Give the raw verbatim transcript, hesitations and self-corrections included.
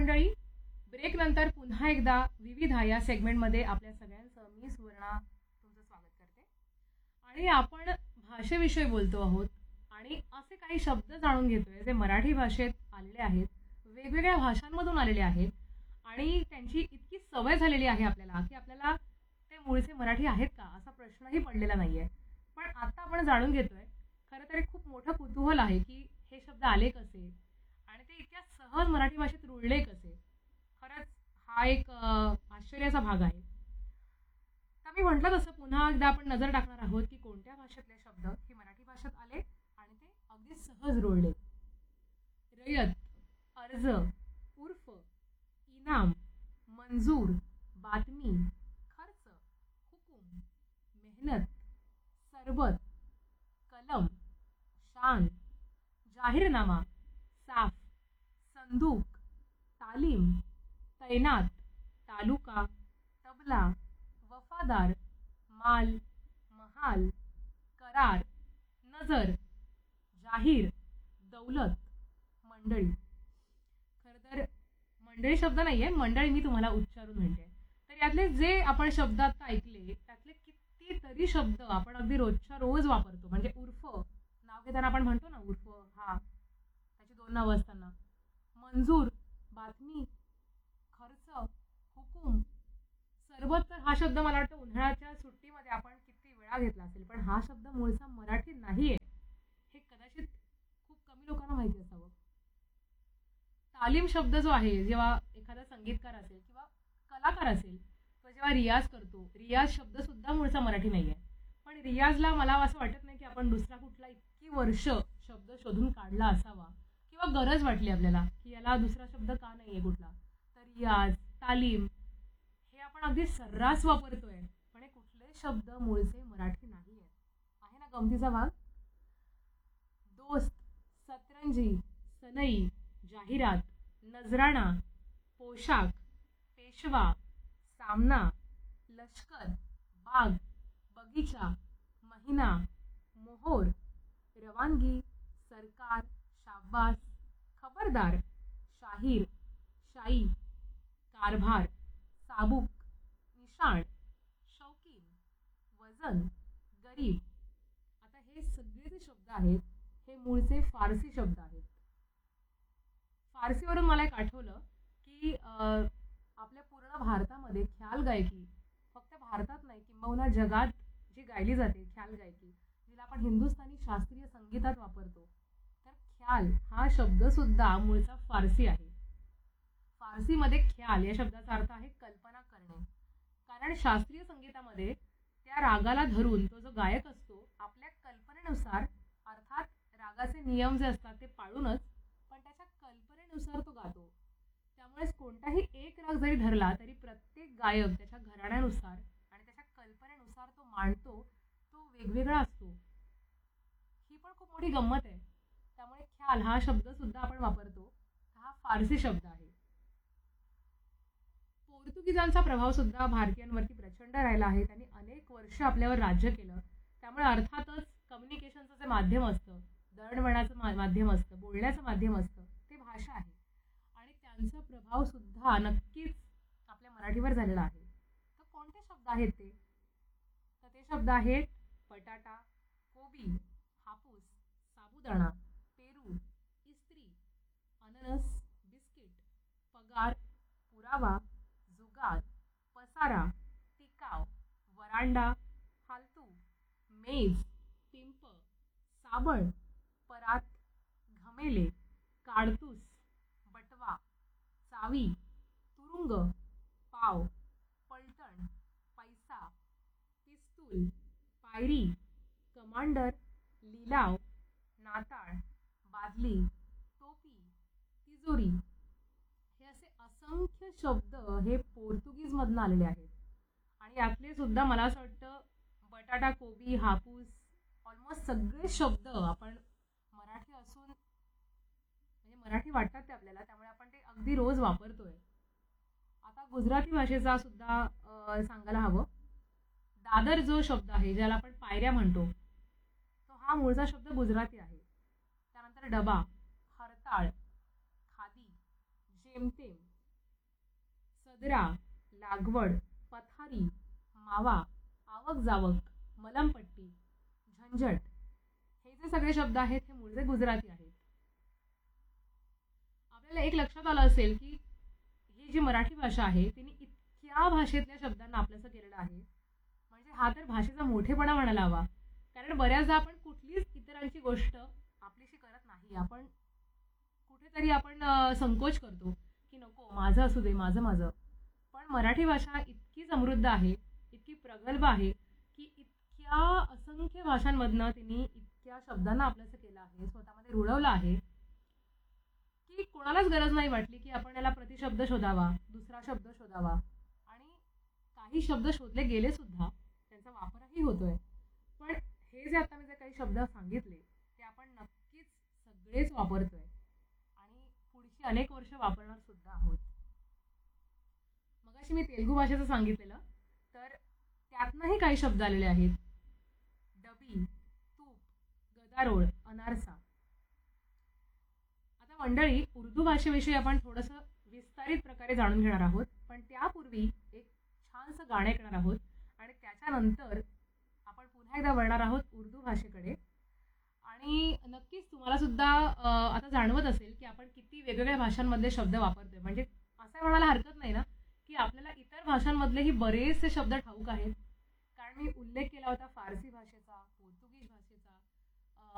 मंडळी, ब्रेक नंतर पुन्हा एकदा विविधा या सेगमेंटमध्ये आपल्या सगळ्यांचं मी सुवर्णा तुमचं स्वागत करते. आणि आपण भाषेविषयी बोलतो आहोत आणि असे काही शब्द जाणून घेतोय जे मराठी भाषेत आलेले आहेत, वेगवेगळ्या भाषांमधून आलेले आहेत आणि त्यांची इतकी सवय झालेली आहे आपल्याला की आपल्याला ते मूळचे मराठी आहेत का असा प्रश्नही पडलेला नाहीये. पण आता आपण जाणून घेतोय, खरं तर एक खूप मोठं कुतूहल आहे की हे शब्द आले कसे आणि ते इतक्या सहज मराठी भाषेत रुळले कसे. खरंच हा एक अ, आश्चर्याचा भाग आहे. तर मी म्हटलं तसं पुन्हा एकदा आपण नजर टाकणार आहोत की कोणत्या भाषेतले शब्द हे मराठी भाषेत आले आणि ते अगदी सहज रुळले. रयत, अर्ज, उर्फ, इनाम, मंजूर, बातमी, खर्च, हुकूम, मेहनत, सरबत, कलम, शान, जाहीरनामा, साफ, संदूक, तालीम, तैनात, तालुका, तबला, वफादार, माल, महाल, करार, नजर, जाहीर, दौलत, मंडळी. खरं तर मंडळी शब्द नाहीये, मंडळी मी तुम्हाला उच्चारून म्हणते. तर यातले जे आपण शब्द आता ऐकले त्यातले कितीतरी शब्द आपण अगदी रोजच्या रोज वापरतो. म्हणजे उर्फ नाव घेताना आपण म्हणतो ना उर्फ, हा त्याची दोन नावं असताना, मंजूर, बातमी, खर्च, हुकूम, सरबत. तर हा शब्द मला वाटतं उन्हाळ्याच्या सुट्टीमध्ये आपण किती वेळा घेतला असेल, पण हा शब्द मूळचा मराठी नाहीये हे कदाचित खूप कमी लोकांना माहिती असावं. तालीम शब्द जो आहे, जेव्हा एखादा संगीतकार असेल किंवा कलाकार असेल तो जेव्हा रियाज करतो, रियाज शब्द सुद्धा मूळचा मराठी नाहीये. पण रियाजला मला असं वाटत नाही की आपण दुसरा कुठला इतकी वर्ष शब्द शोधून काढला असावा किंवा गरज वाटली आपल्याला की याला दुसरा शब्द का नाहीये कुठला. तर रियाज, तालीम हे आपण अगदी सर्रास वापरतोय, पण हे कुठले शब्द मूळचे मराठी नाहीये. आहे ना गमतीचा भाग. दोस्त, सतरंजी, सनई, जाहिरात, नजराणा, पोशाख, पेशवा, सामना, लष्कर, बाग, बगीचा, महिना, मोहोर, रवानगी, सरकार, शाबास, खबरदार, शाहीर, शाई, कारभार, साबूक, निशाण, शौकीन, वजन, गरीब. आता हे सगळे जे शब्द आहेत हे मूळचे फारसी शब्द आहेत. फारसीवरून मला एक आठवलं की अ, आपल्या पूर्ण भारतामध्ये ख्याल गायकी, फक्त भारतात नाही किंबहुना जगात जी गायली जाते ख्याल गायकी, जिला आपण हिंदुस्थानी शास्त्रीय संगीतात वापरतो, तर ख्याल हा शब्द सुद्धा मूळचा फारसी आहे. फारसीमध्ये ख्याल या शब्दाचा अर्थ आहे कल्पना करणे. कारण शास्त्रीय संगीतामध्ये त्या रागाला धरून तो जो गायक असतो आपल्या कल्पनेनुसार, अर्थात रागाचे नियम जे असतात ते पाळूनच, पण त्याच्या कल्पनेनुसार तो गातो. त्यामुळेच कोणताही एक राग जरी धरला तरी प्रत्येक गायक त्याच्या घराण्यानुसार आणि त्याच्या कल्पनेनुसार तो मांडतो, तो वेगवेगळा असतो. ही पण खूप मोठी गंमत आहे. त्यामुळे ख्याल हा शब्द सुद्धा आपण वापरतो, हा फारसी शब्द आहे. पोर्तुगीजांचा प्रभाव सुद्धा भारतीयांवरती प्रचंड राहिला आहे. त्यांनी अनेक वर्ष आपल्यावर राज्य केलं. त्यामुळे अर्थातच कम्युनिकेशनचं जे माध्यम असतं, दळणवळणाचं मा माध्यम असतं, बोलण्याचं माध्यम असतं, ते भाषा आहे. आणि त्यांचा प्रभाव सुद्धा नक्कीच आपल्या मराठीवर झालेला आहे. तर कोणते शब्द आहेत ते? तर ते शब्द आहेत बटाटा, कोबी, हापूस, साबुदाणा, पेरू, इस्त्री, अननस, बिस्किट, पगार, पुरावा, जुगार, पसारा, टिकाव, वरांडा, फालतू, मेज, पिंप, साबण, परात, घमेले, काडतूस, बटवा, चावी, तुरुंग, पाव, पलटण, पैसा, पिस्तूल, पायरी, कमांडर, लिलाव, नाताळ, बादली, टोपी, तिजोरी. हे असे असंख्य शब्द हे पोर्तुगीजमधनं आलेले आहेत. आणि यातले सुद्धा मला असं वाटतं बटाटा, कोबी, हापूस, ऑलमोस्ट सगळे शब्द आपण मराठी असून, म्हणजे मराठी वाटतात ते आपल्याला, त्यामुळे आपण ते अगदी रोज वापरतोय. आता गुजराती भाषेचा सुद्धा अ, सांगायला हवं. दादर जो शब्द आहे, ज्याला आपण पायऱ्या म्हणतो, तो हा मूळचा शब्द गुजराती आहे. त्यानंतर डबा, हरताळ, खादी, जेमतेम, सदरा, लागवड, पथारी, मावा, आवक जावक, मलमपट्टी, झंझट हे जे सगळे शब्द आहेत हे मूळचे गुजराती आहेत. आपल्याला एक लक्षात आलं असेल की ही जी मराठी भाषा आहे तिने इतक्या भाषेतल्या शब्दांना आपलंसं केलेलं आहे, म्हणजे हा तर भाषेचा मोठेपणा म्हणायला हवा. कारण बऱ्याचदा आपण कुठलीच इतरांची गोष्ट आपलीशी करत नाही. आपण कुठेतरी आपण अ, संकोच करतो की नको माझं असू दे, माझं माझं. पण मराठी भाषा इतकी समृद्ध आहे, इतकी प्रगल्भ आहे की इतक्या असंख्य भाषांमधनं तिने इतक्या शब्दांना आपलंसं केलं आहे, स्वतःमध्ये रुळवलं आहे की कोणालाच गरज नाही वाटली की आपण याला प्रतिशब्द शोधावा, दुसरा शब्द शोधावा. आणि काही शब्द शोधले गेले सुद्धा, त्यांचा वापरही होतोय. पण हे जे आता मी जे काही शब्द सांगितले ते आपण नक्कीच सगळेच वापरतोय आणि पुढची अनेक वर्ष वापरणार सुद्धा आहोत. मगाशी मी तेलुगू भाषेचं सांगितलेलं, तर त्यातनंही काही शब्द आलेले आहेत. डबी, तूप, गदारोळ, अनारसा. आता मंडळी, उर्दू भाषेविषयी आपण थोडंसं विस्तारित प्रकारे जाणून घेणार आहोत. पण त्यापूर्वी एक छानसं गाणं ऐकणार आहोत आणि त्याच्यानंतर आपण पुन्हा एकदा वळणार आहोत उर्दू भाषेकडे. आणि नक्कीच तुम्हाला सुद्धा अ, आता जाणवत असेल की आपण किती वेगवेगळ्या भाषांमधले शब्द वापरतोय. म्हणजे असं म्हणायला हरकत नाही ना की आपल्याला इतर भाषांमधलेही बरेचसे शब्द ठाऊक आहेत. कारण मी उल्लेख केला होता फारसी भाषेचा,